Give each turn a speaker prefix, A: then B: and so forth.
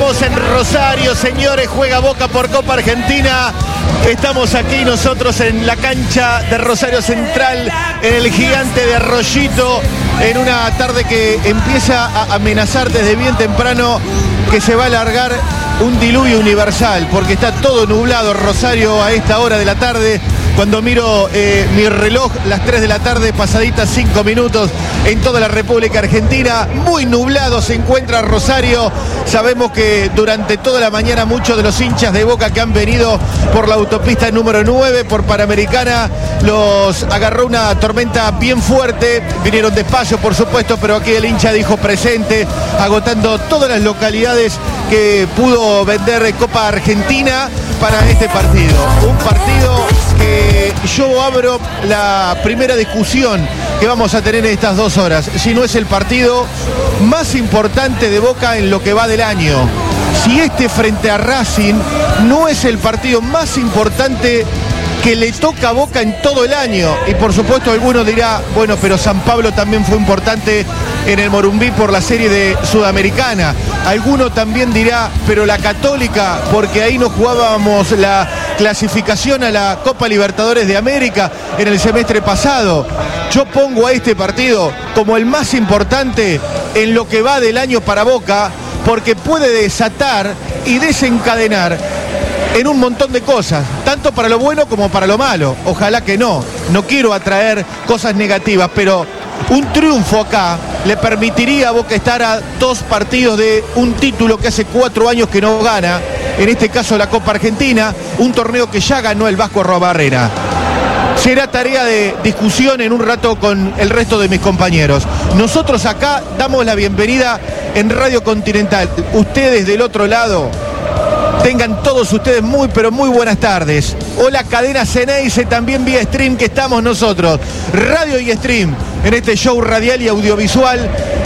A: Estamos en Rosario, señores, juega Boca por Copa Argentina. Estamos aquí nosotros en la cancha de Rosario Central, en el Gigante de Arroyito, en una tarde que empieza a amenazar desde bien temprano que se va a alargar un diluvio universal, porque está todo nublado Rosario a esta hora de la tarde. Cuando miro mi reloj, las 3 de la tarde, pasaditas 5 minutos en toda la República Argentina. Muy nublado se encuentra Rosario. Sabemos que durante toda la mañana muchos de los hinchas de Boca que han venido por la autopista número 9, por Panamericana, los agarró una tormenta bien fuerte. Vinieron despacio, por supuesto, pero aquí el hincha dijo presente, agotando todas las localidades que pudo vender Copa Argentina para este partido. Un partido que yo abro la primera discusión que vamos a tener en estas 2 horas. Si no es el partido más importante de Boca en lo que va del año. Si este frente a Racing no es el partido más importante que le toca a Boca en todo el año. Y por supuesto alguno dirá, bueno, pero San Pablo también fue importante en el Morumbí por la serie de Sudamericana. Alguno también dirá, pero la Católica, porque ahí nos jugábamos la clasificación a la Copa Libertadores de América en el semestre pasado. Yo pongo a este partido como el más importante en lo que va del año para Boca, porque puede desatar y desencadenar en un montón de cosas, tanto para lo bueno como para lo malo. Ojalá que no quiero atraer cosas negativas, pero un triunfo acá le permitiría a Boca estar a 2 partidos de un título que hace 4 años que no gana, en este caso la Copa Argentina, un torneo que ya ganó el Vasco Arruabarrena. Será tarea de discusión en un rato con el resto de mis compañeros. Nosotros acá damos la bienvenida en Radio Continental. Ustedes del otro lado, tengan todos ustedes muy, pero muy buenas tardes. Hola, cadena Ceneice, también vía stream que estamos nosotros. Radio y stream en este show radial y audiovisual